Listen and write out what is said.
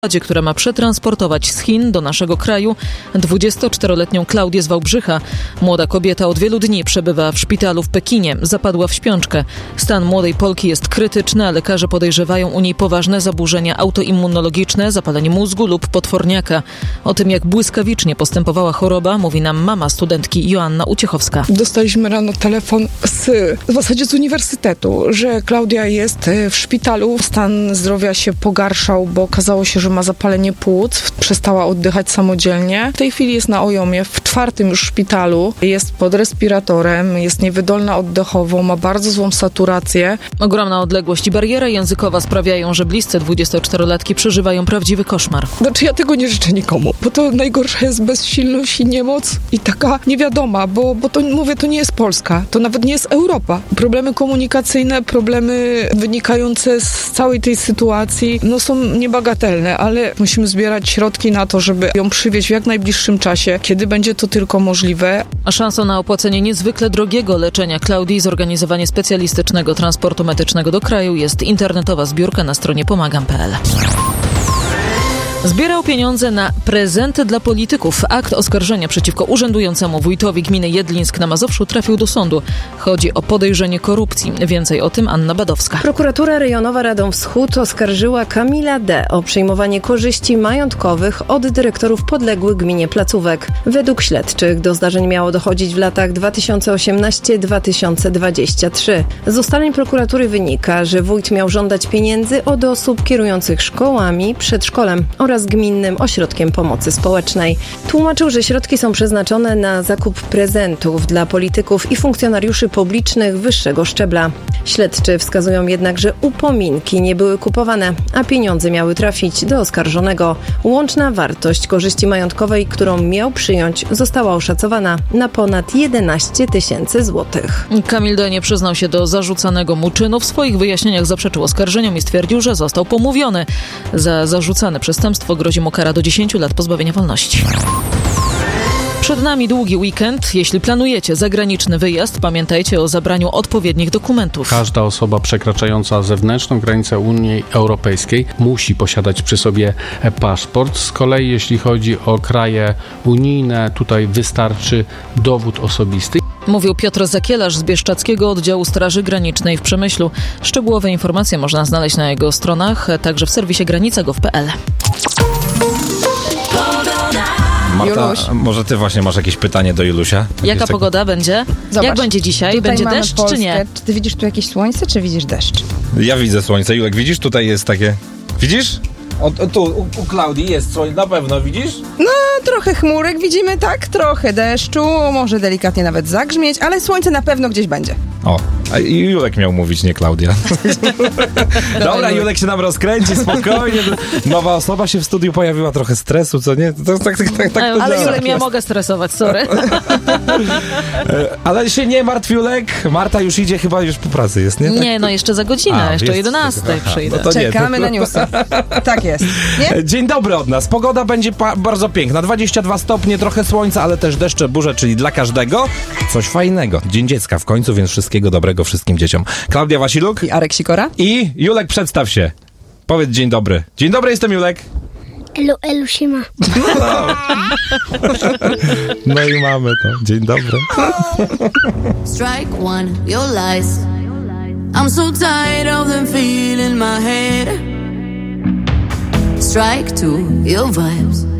która ma przetransportować z Chin do naszego kraju 24-letnią Klaudię z Wałbrzycha. Młoda kobieta od wielu dni przebywa w szpitalu w Pekinie. Zapadła w śpiączkę. Stan młodej Polki jest krytyczny, a lekarze podejrzewają u niej poważne zaburzenia autoimmunologiczne, zapalenie mózgu lub potworniaka. O tym, jak błyskawicznie postępowała choroba, mówi nam mama studentki Joanna Uciechowska. Dostaliśmy rano telefon w zasadzie z uniwersytetu, że Klaudia jest w szpitalu. Stan zdrowia się pogarszał, bo okazało się, że ma zapalenie płuc, przestała oddychać samodzielnie. W tej chwili jest na OJOM-ie, w 4. już szpitalu, jest pod respiratorem, jest niewydolna oddechowo, ma bardzo złą saturację. Ogromna odległość i bariera językowa sprawiają, że bliscy 24-latki przeżywają prawdziwy koszmar. Znaczy ja tego nie życzę nikomu, bo to najgorsza jest bezsilność i niemoc i taka niewiadoma, bo to mówię, to nie jest Polska, to nawet nie jest Europa. Problemy komunikacyjne, problemy wynikające z całej tej sytuacji, są niebagatelne, ale musimy zbierać środki na to, żeby ją przywieźć w jak najbliższym czasie, kiedy będzie to tylko możliwe. A szansą na opłacenie niezwykle drogiego leczenia Klaudii i zorganizowanie specjalistycznego transportu medycznego do kraju jest internetowa zbiórka na stronie pomagam.pl. Zbierał pieniądze na prezenty dla polityków. Akt oskarżenia przeciwko urzędującemu wójtowi gminy Jedlińsk na Mazowszu trafił do sądu. Chodzi o podejrzenie korupcji. Więcej o tym Anna Badowska. Prokuratura rejonowa Radom Wschód oskarżyła Kamila D. o przyjmowanie korzyści majątkowych od dyrektorów podległych gminie placówek. Według śledczych do zdarzeń miało dochodzić w latach 2018-2023. Z ustaleń prokuratury wynika, że wójt miał żądać pieniędzy od osób kierujących szkołami, przedszkolem oraz gminnym ośrodkiem pomocy społecznej. Tłumaczył, że środki są przeznaczone na zakup prezentów dla polityków i funkcjonariuszy publicznych wyższego szczebla. Śledczy wskazują jednak, że upominki nie były kupowane, a pieniądze miały trafić do oskarżonego. Łączna wartość korzyści majątkowej, którą miał przyjąć, została oszacowana na ponad 11 000 złotych. Kamil D. nie przyznał się do zarzucanego mu czynu. W swoich wyjaśnieniach zaprzeczył oskarżeniom i stwierdził, że został pomówiony. Za zarzucane przestępstwo grozi mu kara do 10 lat pozbawienia wolności. Przed nami długi weekend. Jeśli planujecie zagraniczny wyjazd, pamiętajcie o zabraniu odpowiednich dokumentów. Każda osoba przekraczająca zewnętrzną granicę Unii Europejskiej musi posiadać przy sobie paszport. Z kolei jeśli chodzi o kraje unijne, tutaj wystarczy dowód osobisty. Mówił Piotr Zakielarz z Bieszczadzkiego Oddziału Straży Granicznej w Przemyślu. Szczegółowe informacje można znaleźć na jego stronach, także w serwisie granica.gov.pl. Marta, może ty właśnie masz jakieś pytanie do Julusia? Jaka pogoda będzie? Zobacz, jak będzie dzisiaj? tutaj Będzie mamy deszcz Polskę. czy nie? Czy ty widzisz tu jakieś słońce, czy widzisz deszcz? Ja widzę słońce. Julek, widzisz? Tutaj jest takie... Widzisz? Tu u Klaudii jest słońce, na pewno, widzisz? Trochę chmurek widzimy, tak? Trochę deszczu, może delikatnie nawet zagrzmieć, ale słońce na pewno gdzieś będzie. O, a Julek miał mówić, nie Klaudia. Dobra, Julek się nam rozkręci, spokojnie. Nowa osoba się w studiu pojawiła, trochę stresu, co nie? Ale Julek, ja mogę stresować, sorry. Ale się nie martw, Julek. Marta już idzie, chyba już po pracy jest, nie? Nie, jeszcze za godzinę, jeszcze o 11 przyjdę. No czekamy na newsy. Tak jest. Nie? Dzień dobry od nas. Pogoda będzie bardzo piękna. 22 stopnie, trochę słońca, ale też deszcze, burze, czyli dla każdego coś fajnego. Dzień dziecka w końcu, więc wszystkiego dobrego wszystkim dzieciom. Klaudia Wasiluk I Arek Sikora. i Julek, przedstaw się. Powiedz dzień dobry. Dzień dobry, jestem Julek. Elu, siema. No i mamy to. Dzień dobry. Strike one, your lies. I'm so tired of them feeling my head. Strike two, your vibes.